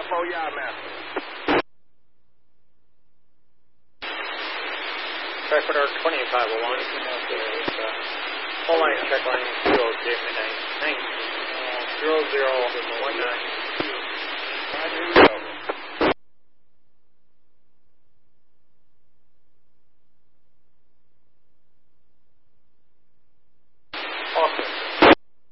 4 yard master. Track order 2501. Full line check line 202 midnight 0019. Roger, here we go.